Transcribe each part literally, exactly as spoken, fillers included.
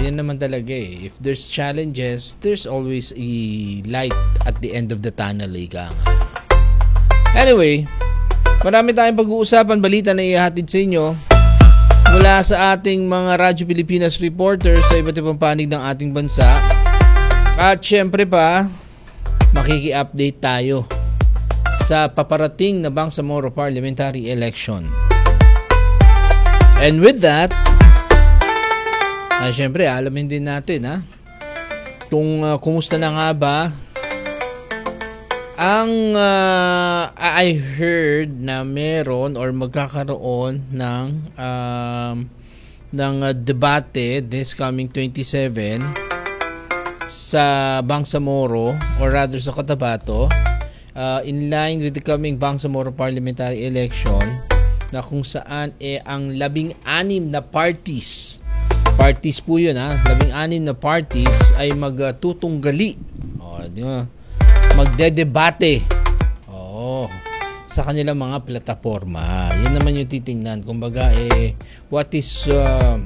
Ganyan naman talaga eh. If there's challenges, there's always a light at the end of the tunnel. Ika nga. Anyway, marami tayong pag-uusapan, balita na ihatid sa inyo mula sa ating mga Radyo Pilipinas reporters sa iba't ibang panig ng ating bansa. At syempre pa, makiki-update tayo sa paparating na Bangsamoro Parliamentary Election. And with that, ah, syempre alamin din natin ha, kung uh, kumusta na nga ba ang uh, I heard na meron or magkakaroon ng um, ng uh, debate this coming twenty-seven sa Bangsamoro or rather sa Cotabato, uh, in line with the coming Bangsamoro Parliamentary Election, na kung saan eh ang labing-anim na parties parties po yun ha, labing-anim na parties ay magtutunggali, oh, di ba, magdedebate oh, sa kanilang mga plataforma. Yan naman yung titingnan, kumbaga eh what is uh,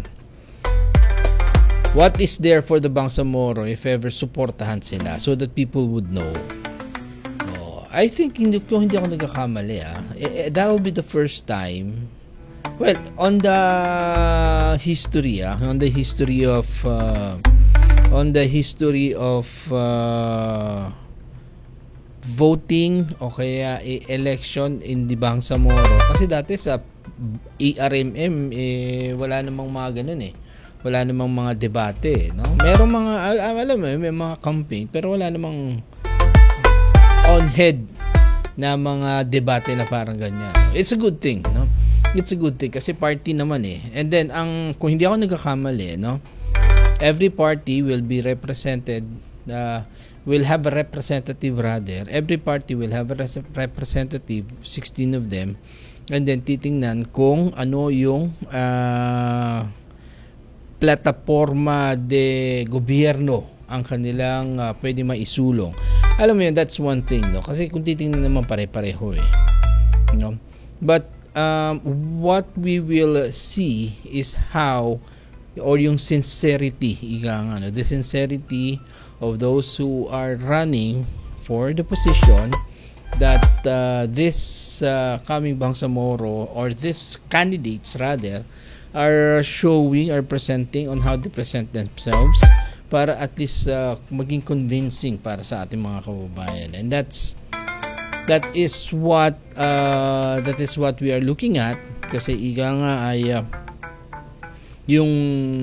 what is there for the Bangsamoro if ever supportahan sila so that people would know. I think hindi, kung hindi ako nagkakamali ah, eh, that will be the first time, well, on the history ah, on the history of uh, on the history of uh, voting o kaya eh, election in the Bangsamoro, kasi dati sa E R M M eh, wala namang mga ganun eh, wala namang mga debate, no? Merong mga, alam mo, may mga campaign pero wala namang on head na mga debate na parang ganyan. It's a good thing, no? It's a good thing kasi party naman eh. And then ang kung hindi ako nagkakamali, no? Every party will be represented, uh, will have a representative rather. Every party will have a representative, sixteen of them. And then titingnan kung ano yung uh, plataforma de gobyerno ang kanilang uh, pwede maisulong. Alam mo yun, that's one thing, no? Kasi kung titingnan naman pare-pareho eh. No? But um, what we will see is how, or yung sincerity, ika nga, no? The sincerity of those who are running for the position that uh, this uh, coming Bangsamoro or this candidates rather are showing or presenting on how they present themselves para at least uh, maging convincing para sa ating mga kababayan. And that's that is what uh, that is what we are looking at, kasi ika nga ay uh, yung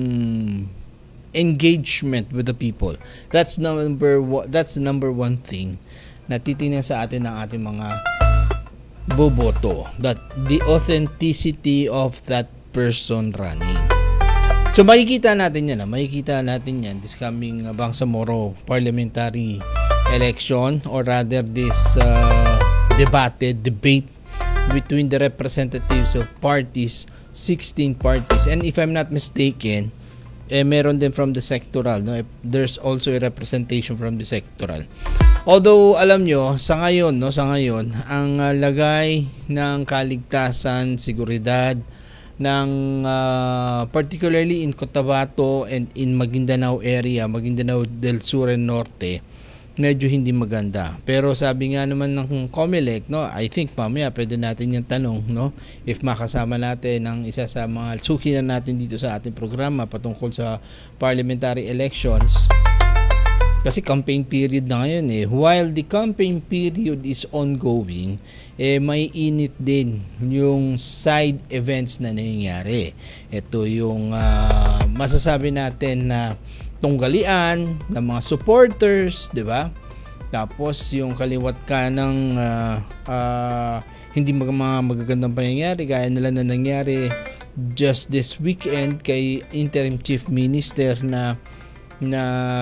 engagement with the people. That's number one, that's the number one thing na titingnan sa atin ng ating mga boboto, that the authenticity of that person running. So makikita natin yan, ha? makikita natin yan this coming uh, Bangsamoro Parliamentary Election, or rather this uh, debate, debate between the representatives of parties, sixteen parties. And if I'm not mistaken, eh, meron din from the sectoral, no? There's also a representation from the sectoral. Although alam nyo, sa ngayon, no, sa ngayon, ang uh, lagay ng kaligtasan, seguridad, ng uh, particularly in Cotabato and in Maguindanao area, Maguindanao del Sur and Norte, medyo hindi maganda. Pero sabi nga naman ng COMELEC, no, I think mamaya pwede natin yung tanong, no, if makasama natin ang isa sa mga suki na natin dito sa ating programa patungkol sa parliamentary elections. Kasi campaign period na ngayon eh. While the campaign period is ongoing, eh may init din yung side events na nangyayari. Ito yung uh, masasabi natin na tunggalian ng mga supporters, di ba? Tapos yung kaliwat ka ng uh, uh, hindi mag- mga magagandang pangyayari gaya nila na nangyari just this weekend kay Interim Chief Minister na na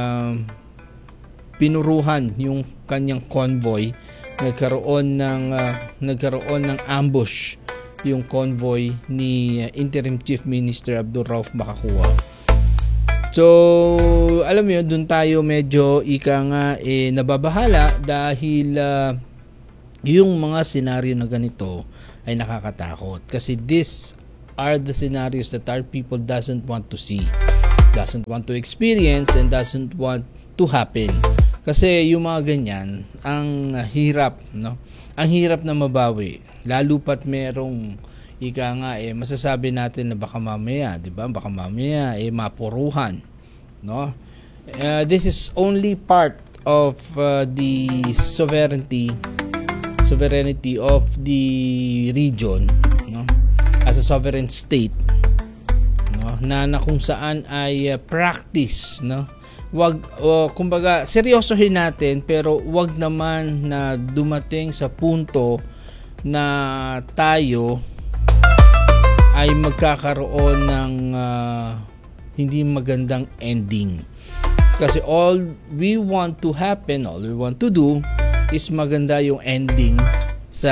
pinuruhan yung kanyang convoy. Nagkaroon ng uh, nagkaroon ng ambush yung convoy ni uh, Interim Chief Minister Abdul Rauf Makakua. So, alam mo yun, dun tayo medyo ika nga eh, nababahala dahil uh, yung mga senaryo na ganito ay nakakatakot. Kasi these are the scenarios that our people doesn't want to see. doesn't want to experience and doesn't want to happen. Kasi yung mga ganyan, ang hirap, no? Ang hirap na mabawi. Lalo pat merong ika nga eh masasabi natin na baka mamaya, 'di ba? Baka mamaya eh mapuruhan, no? Uh, this is only part of uh, the sovereignty sovereignty of the region, no? As a sovereign state, no? Na, na kung saan ay uh, practice, no? Wag uh, kumbaga seryosohin natin pero wag naman na dumating sa punto na tayo ay magkakaroon ng uh, hindi magandang ending. Kasi all we want to happen, all we want to do is maganda yung ending sa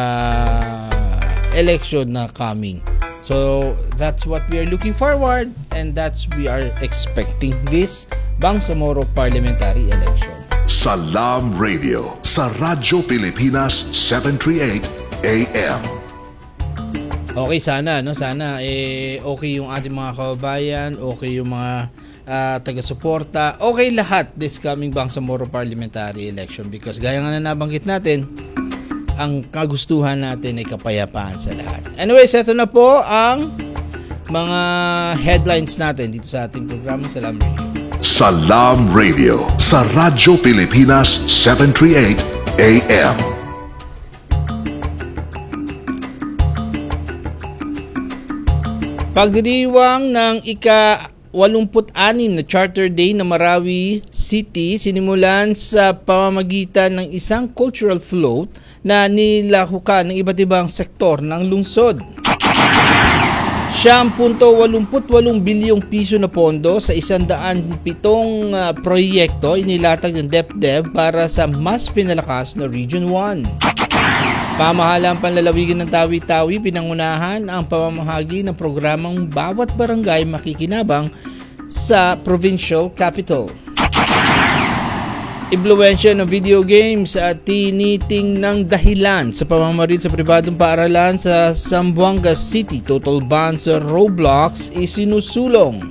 election na coming. So that's what we are looking forward and that's we are expecting this Bangsamoro parliamentary election. Salam Radio sa Radyo Pilipinas seven thirty-eight A M. Okay, sana no, sana eh okay yung ating mga kababayan, okay yung mga uh, taga-suporta, okay lahat this coming Bangsamoro parliamentary election because gaya nga na nabanggit natin, ang kagustuhan natin ay kapayapaan sa lahat. Anyways, ito na po ang mga headlines natin dito sa ating programa Salam Radio. Salam Radio sa Radyo Pilipinas seven thirty-eight A M. Pagdiriwang ng ika-walumpu't-anim na Charter Day na Marawi City sinimulan sa pamamagitan ng isang cultural float na nilahukan ng iba't ibang sektor ng lungsod. siyam punto walumpu't-walong bilyong piso na pondo sa isang daan pitong uh, proyekto inilatag ng DepEd para sa mas pinalakas na Region one. Pamahalaan panlalawigan ng Tawi-Tawi pinangunahan ang pamamahagi ng programang bawat barangay makikinabang sa provincial capital. Impluwensya ng video games at tiniting ng dahilan sa pamamaril sa pribadong paaralan sa Zamboanga City. Total ban sa Roblox isinusulong.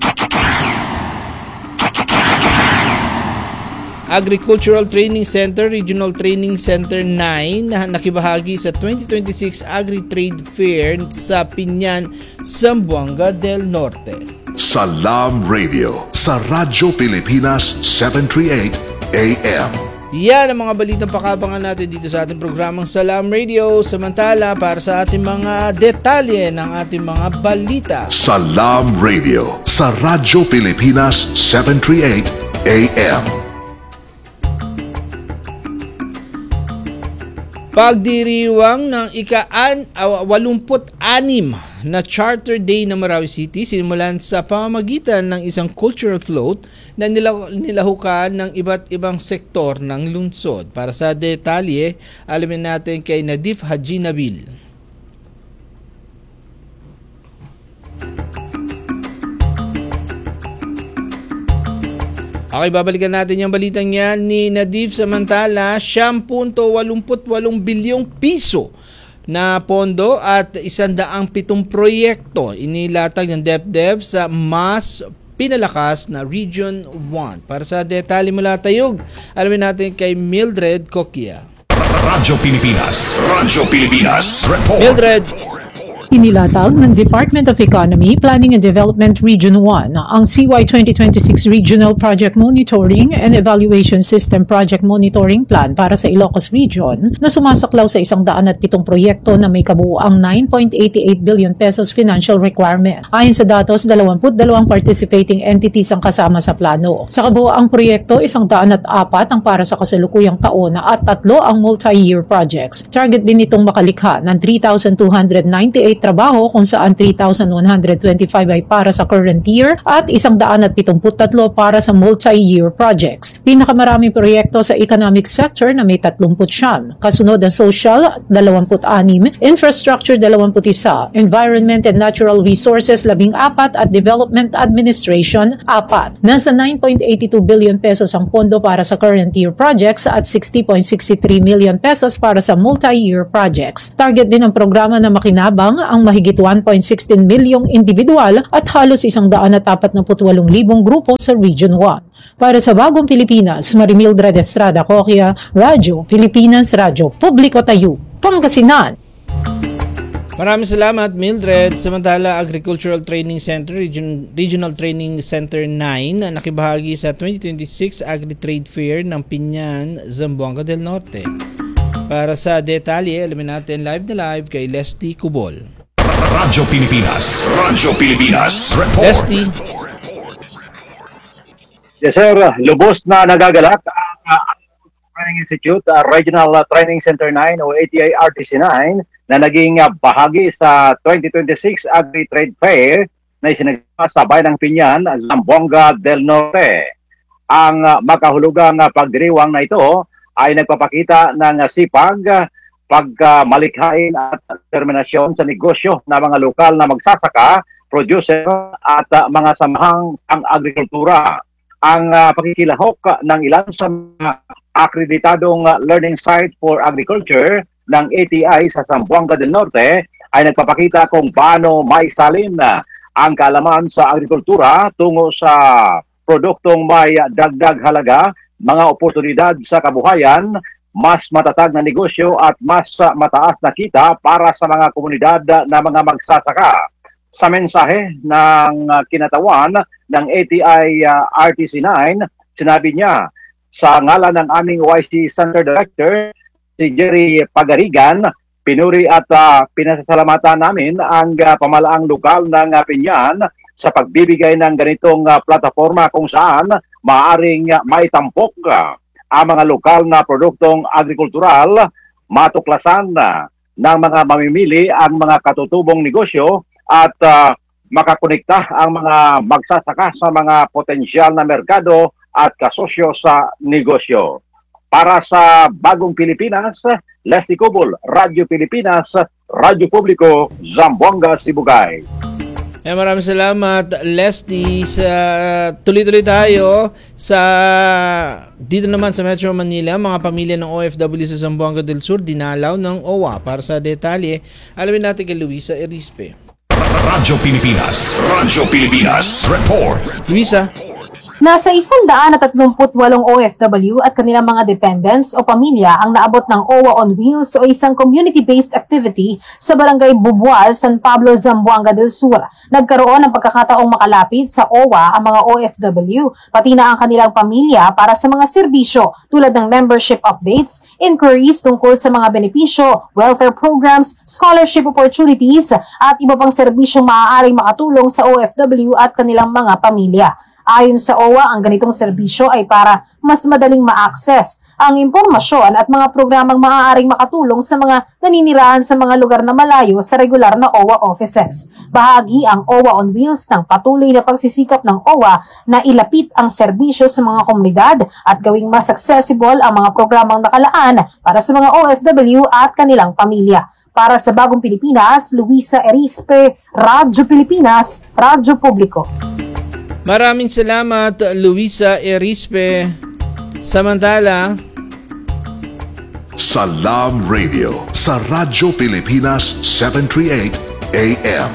Agricultural Training Center, Regional Training Center nine na nakibahagi sa twenty twenty-six Agri-Trade Fair sa Pinyan, Zamboanga del Norte. Salam Radio sa Radyo Pilipinas seven thirty-eight A M. Yan ang mga balitang pakabangan natin dito sa ating programang Salam Radio. Samantala, para sa ating mga detalye ng ating mga balita, Salam Radio sa Radyo Pilipinas seven thirty-eight A M. Pagdiriwang ng ika-walumpu't-anim na Charter Day ng Marawi City sinimulan sa pamamagitan ng isang cultural float na nilahukan ng iba't ibang sektor ng lungsod. Para sa detalye, alamin natin kay Nadif Haji Nabil. Okay, babalikan natin yung balitang yan ni Nadif. Samantala, siyam punto walumpu't-walong bilyong piso na pondo at isandaang pitong proyekto inilatag ng DepEd sa mas pinalakas na Region one. Para sa detalye mula Tayog, alamin natin kay Mildred Coquia. Radyo Pilipinas, Radyo Pilipinas, Report. Mildred. Inilatag ng Department of Economy, Planning and Development Region one ang C Y twenty twenty-six Regional Project Monitoring and Evaluation System Project Monitoring Plan para sa Ilocos Region na sumasaklaw sa isang daan at pitong proyekto na may kabuuang nine point eight eight billion pesos financial requirement. Ayon sa datos, dalawampu't dalawang participating entities ang kasama sa plano. Sa kabuuang proyekto, isang daan at apat ang para sa kasalukuyang taon at tatlo ang multi-year projects. Target din itong makalikha ng three thousand two hundred ninety-eight trabaho kung saan three thousand one hundred twenty-five ay para sa current year at isang daan at pitongput tatlo para sa multi-year projects. Pinakamaraming proyekto sa economic sector na may tatlumput siyam. Kasunod ang social, dalawamput anim, infrastructure, dalawamput isa, environment and natural resources, labing apat at development administration, apat. Nasa nine point eight two billion pesos ang pondo para sa current year projects at sixty point six three million pesos para sa multi-year projects. Target din ng programa na makinabang ang mahigit one point one six milyong individual at halos isang daan at apat na putwalong libong grupo sa Region one. Para sa Bagong Pilipinas, Marimildred Estrada Coquia, Radyo Pilipinas, Radyo Publiko Tayo, Pangasinan. Maraming salamat, Mildred. Samantala, Agricultural Training Center, Region, Regional Training Center nine, nakibahagi sa twenty twenty-six Agri-Trade Fair ng Pinyan, Zamboanga del Norte. Para sa detalye, alamin natin live na live kay Lesty Cubol. Radyo Pilipinas, Radyo Pilipinas, Report. Lesty. Yes sir, lubos na nagagalak ang uh, Training Institute, uh, Regional Training Center nine o A T I R T C nine na naging uh, bahagi sa twenty twenty-six Agri-Trade Fair na isinagawa sa bayan ng Pinyan, Zamboanga del Norte. Ang uh, makahulugang uh, pagdiriwang na ito ay nagpapakita ng uh, sipag, uh, pagmalikhain uh, at determinasyon sa negosyo ng mga lokal na magsasaka, producer at uh, mga samahang ang agrikultura. Ang uh, pakikilahok ng ilan sa mga akreditadong uh, learning site for agriculture ng A T I sa Zamboanga del Norte ay nagpapakita kung paano maisalin uh, ang kaalaman sa agrikultura tungo sa produktong may uh, dagdag halaga, mga oportunidad sa kabuhayan, mas matatag na negosyo at mas uh, mataas na kita para sa mga komunidad uh, na mga magsasaka. Sa mensahe ng uh, kinatawan ng A T I uh, R T C nine, sinabi niya, sa ngalan ng aming Y C Center Director, si Jerry Pagarigan, pinuri at uh, pinasasalamatan namin ang uh, pamalaang lokal ng uh, Pinyan sa pagbibigay ng ganitong uh, plataforma kung saan maaaring uh, maitampok uh, ang mga lokal na produktong agrikultural, matuklasan uh, ng mga mamimili ang mga katutubong negosyo at uh, makakonekta ang mga magsasaka sa mga potensyal na merkado at kasosyo sa negosyo. Para sa Bagong Pilipinas, Leslie Cubol, Radyo Pilipinas, Radyo Publiko, Zamboanga, Sibugay. Eh, maraming salamat, Leslie. Sa, tuloy-tuloy tayo sa dito naman sa Metro Manila, mga pamilya ng O F W sa Zamboanga del Sur dinalaw ng O W A. Para sa detalye, alamin natin kay Luisa Erispe. Radyo Pilipinas, Radyo Pilipinas, Report. Luisa. Nasa isang daan at tatlumput walong O F W at kanilang mga dependents o pamilya ang naabot ng O W A on Wheels o isang community-based activity sa Barangay Bubual, San Pablo, Zamboanga del Sur. Nagkaroon ng pagkakataong makalapit sa O W A ang mga O F W, pati na ang kanilang pamilya para sa mga serbisyo tulad ng membership updates, inquiries tungkol sa mga benepisyo, welfare programs, scholarship opportunities at iba pang serbisyong maaaring makatulong sa O F W at kanilang mga pamilya. Ayon sa O W A, ang ganitong serbisyo ay para mas madaling ma-access ang impormasyon at mga programang maaaring makatulong sa mga naninirahan sa mga lugar na malayo sa regular na O W A offices. Bahagi ang O W A on Wheels ng patuloy na pagsisikap ng O W A na ilapit ang serbisyo sa mga komunidad at gawing mas accessible ang mga programang nakalaan para sa mga O F W at kanilang pamilya. Para sa Bagong Pilipinas, Luisa Erispe, Radyo Pilipinas, Radyo Publiko. Maraming salamat, Luisa Erispe. Samantala, Salam Radio sa Radyo Pilipinas seven thirty-eight A M.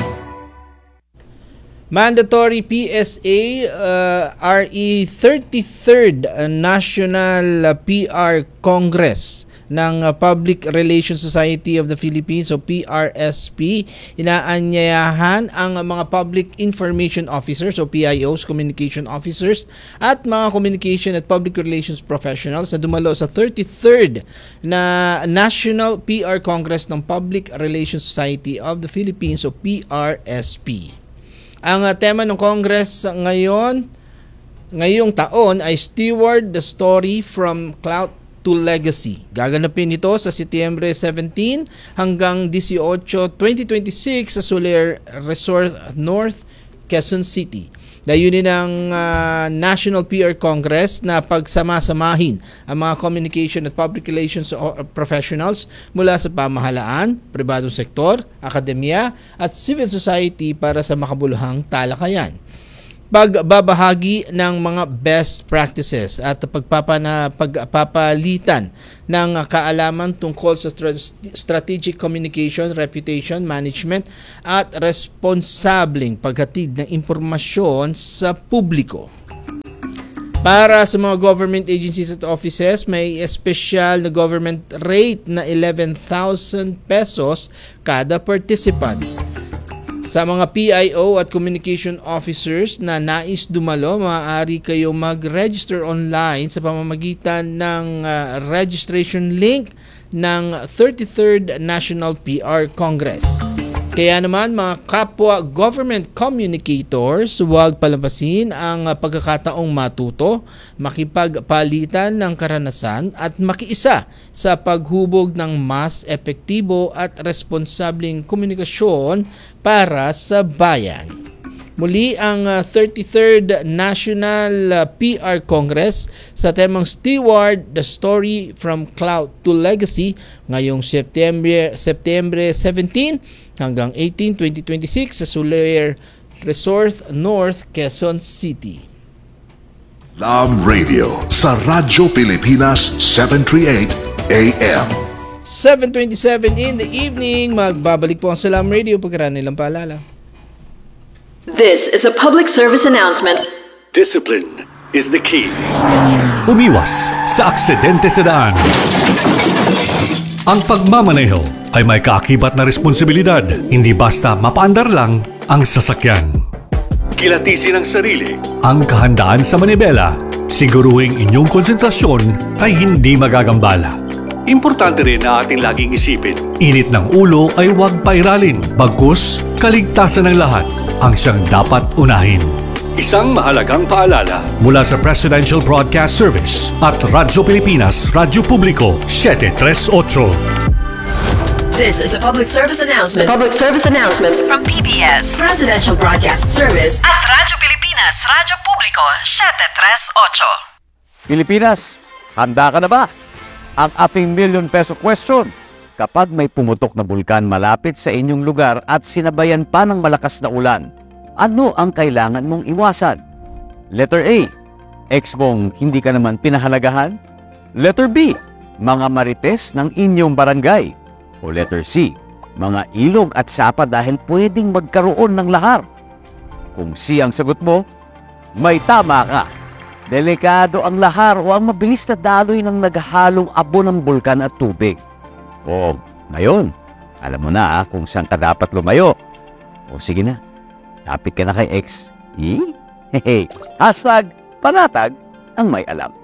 mandatory P S A uh, R E thirty-third National P R Congress ng Public Relations Society of the Philippines o P R S P. Inaanyayahan ang mga Public Information Officers o P I Os, Communication Officers at mga Communication at Public Relations Professionals na dumalo sa thirty-third na National P R Congress ng Public Relations Society of the Philippines o P R S P. Ang uh, tema ng Congress ngayon, ngayong taon ay Steward the Story from Clout to Legacy. Gaganapin ito sa Setyembre seventeen hanggang eighteen, twenty twenty-six sa Soler Resort North, Quezon City. Layunin ng uh, National P R Congress na pagsama-samahin ang mga communication at public relations professionals mula sa pamahalaan, pribadong sektor, akademya at civil society para sa makabuluhang talakayan. pagbabahagi ng mga best practices at pagpapana, pagpapalitan ng kaalaman tungkol sa stra- strategic communication, reputation management at responsableng paghatid ng impormasyon sa publiko. Para sa mga government agencies at offices, may espesyal na government rate na eleven thousand pesos kada participants. Sa mga P I O at communication officers na nais dumalo, maaari kayo mag-register online sa pamamagitan ng uh, registration link ng thirty-third National P R Congress. Kaya naman mga kapwa government communicators, huwag palampasin ang pagkakataong matuto, makipagpalitan ng karanasan at makiisa sa paghubog ng mas epektibo at responsableng komunikasyon para sa bayan. Muli ang uh, thirty-third National uh, P R Congress sa temang Steward the Story from Clout to Legacy ngayong September September seventeenth hanggang eighteenth, twenty twenty-six sa Sulair Resort, North Quezon City. Love Radio sa Radyo Pilipinas seven thirty-eight A M. seven twenty-seven in the evening, magbabalik po ang Salam Radio pagkaraan nilang paalala. This is a public service announcement. Discipline is the key. Umiwas sa aksidente sa daan. Ang pagmamaneho ay may kaakibat na responsibilidad, hindi basta mapaandar lang ang sasakyan. Kilatisin ang sarili, ang kahandaan sa manibela, siguruhing inyong konsentrasyon ay hindi magagambala. Importante rin na ating laging isipin, init ng ulo ay huwag pairalin, bagkus kaligtasan ng lahat ang siyang dapat unahin. Isang mahalagang paalala mula sa Presidential Broadcast Service at Radyo Pilipinas, Radyo Publiko, seven thirty-eight. This is a public service announcement. Public service announcement From P B S, Presidential Broadcast Service at Radyo Pilipinas, Radyo Publiko, seven thirty-eight. Pilipinas, handa ka na ba? Ang ating million peso question. Kapag may pumutok na bulkan malapit sa inyong lugar at sinabayan pa ng malakas na ulan, ano ang kailangan mong iwasan? Letter A, ex mong hindi ka naman pinahalagahan? Letter B, mga marites ng inyong barangay? O letter C, mga ilog at sapa dahil pwedeng magkaroon ng lahar? Kung C ang sagot mo, may tama ka. Delikado ang lahar o ang mabilis na daloy ng naghahalong abo ng bulkan at tubig. O, ngayon, alam mo na ah, kung saan ka dapat lumayo. O sige na, lapit ka na kay X. Eh? Hehe. Hashtag panatag ang may alam.